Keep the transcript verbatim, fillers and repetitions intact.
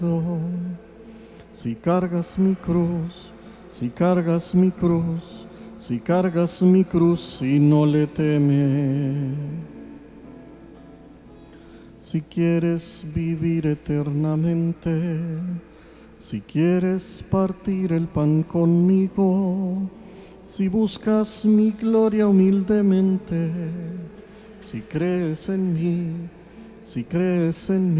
Si cargas mi cruz, si cargas mi cruz, si cargas mi cruz y no le temes. Si quieres vivir eternamente, si quieres partir el pan conmigo, si buscas mi gloria humildemente, si crees en mí, si crees en mí.